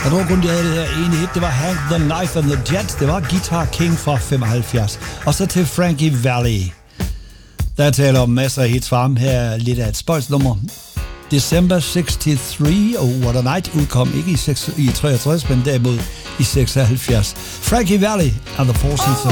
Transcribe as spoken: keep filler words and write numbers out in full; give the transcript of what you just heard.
Jeg tror kun, de havde det her ene hit. Det var Hank the Knife and the Jets. Det var Guitar King fra femoghalvfjerds. Og så til Frankie Valli. Der taler om masser af hits frem. Her er lidt af et spøjsnummer. December sixty-three, og What a Night udkom ikke i, i treogtres, men derimod i seksoghalvfjerds. Frankie Valli and the Four Seasons.